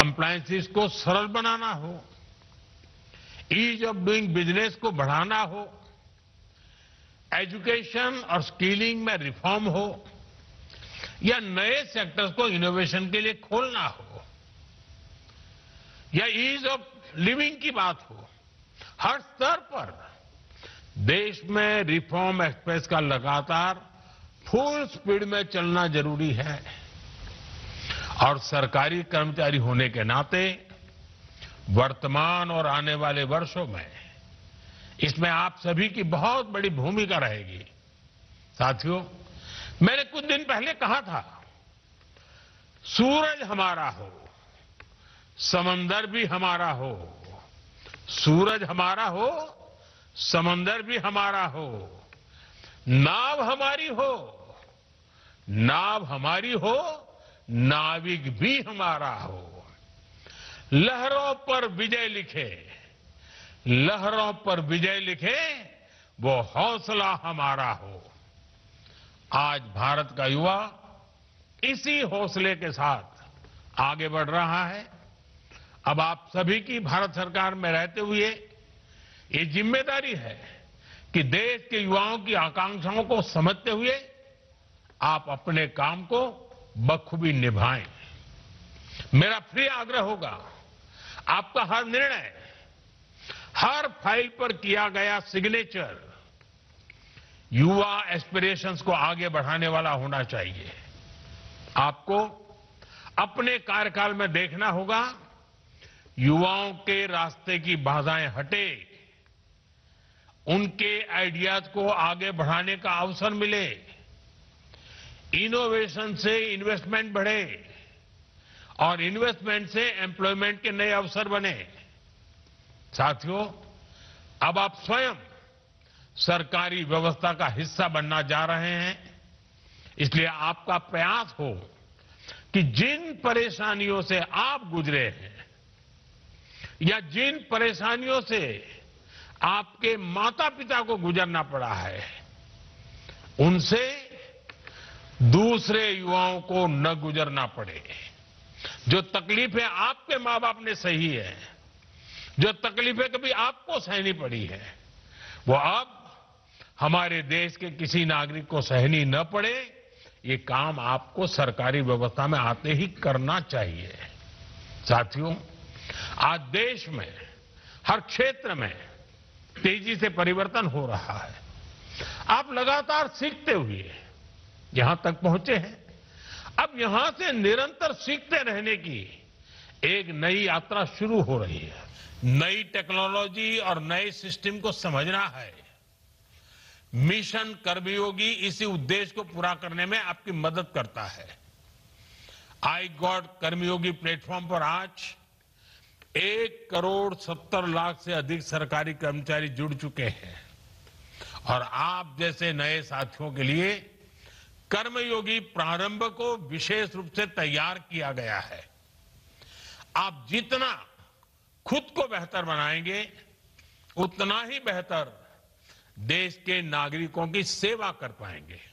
Compliances को सरल बनाना हो, ईज ऑफ डूइंग बिजनेस को बढ़ाना हो, एजुकेशन और स्किलिंग में रिफॉर्म हो, या नए सेक्टर्स को इनोवेशन के लिए खोलना हो, या ईज ऑफ लिविंग की बात हो, हर स्तर पर देश में रिफॉर्म एक्सप्रेस का लगातार फुल स्पीड में चलना जरूरी है। और सरकारी कर्मचारी होने के नाते वर्तमान और आने वाले वर्षों में इसमें आप सभी की बहुत बड़ी भूमिका रहेगी। साथियों, मैंने कुछ दिन पहले कहा था, सूरज हमारा हो, समंदर भी हमारा हो, सूरज हमारा हो, समंदर भी हमारा हो, नाव हमारी हो, नाव हमारी हो, नाविक भी हमारा हो, लहरों पर विजय लिखे, लहरों पर विजय लिखे, वो हौसला हमारा हो। आज भारत का युवा इसी हौसले के साथ आगे बढ़ रहा है। अब आप सभी की भारत सरकार में रहते हुए ये जिम्मेदारी है कि देश के युवाओं की आकांक्षाओं को समझते हुए आप अपने काम को बखूबी निभाएं। मेरा फिर आग्रह होगा, आपका हर निर्णय, हर फाइल पर किया गया सिग्नेचर युवा एस्पिरेशंस को आगे बढ़ाने वाला होना चाहिए। आपको अपने कार्यकाल में देखना होगा, युवाओं के रास्ते की बाधाएं हटे, उनके आइडियाज को आगे बढ़ाने का अवसर मिले, इनोवेशन से इन्वेस्टमेंट बढ़े और इन्वेस्टमेंट से एम्प्लॉयमेंट के नए अवसर बने। साथियों, अब आप स्वयं सरकारी व्यवस्था का हिस्सा बनना जा रहे हैं, इसलिए आपका प्रयास हो कि जिन परेशानियों से आप गुजरे हैं या जिन परेशानियों से आपके माता पिता को गुजरना पड़ा है, उनसे दूसरे युवाओं को न गुजरना पड़े। जो तकलीफें आपके मां बाप ने सही है, जो तकलीफें कभी आपको सहनी पड़ी है, वो अब हमारे देश के किसी नागरिक को सहनी न पड़े। ये काम आपको सरकारी व्यवस्था में आते ही करना चाहिए। साथियों, आज देश में हर क्षेत्र में तेजी से परिवर्तन हो रहा है। आप लगातार सीखते हुए यहां तक पहुंचे हैं। अब यहां से निरंतर सीखते रहने की एक नई यात्रा शुरू हो रही है। नई टेक्नोलॉजी और नए सिस्टम को समझना है। मिशन कर्मयोगी इसी उद्देश्य को पूरा करने में आपकी मदद करता है। आई गॉट कर्मयोगी प्लेटफॉर्म पर आज 1,70,00,000 से अधिक सरकारी कर्मचारी जुड़ चुके हैं और आप जैसे नए साथियों के लिए कर्मयोगी प्रारंभ को विशेष रूप से तैयार किया गया है। आप जितना खुद को बेहतर बनाएंगे, उतना ही बेहतर देश के नागरिकों की सेवा कर पाएंगे।